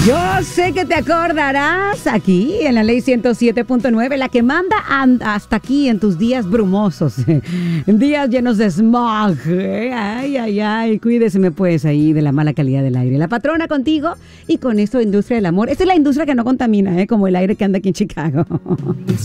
Yo sé que te acordarás aquí en la ley 107.9, la que manda hasta aquí en tus días brumosos, días llenos de smog. Ay, ay, ay, cuídeseme pues ahí de la mala calidad del aire. La patrona contigo y con esto de industria del amor. Esta es la industria que no contamina, como el aire que anda aquí en Chicago.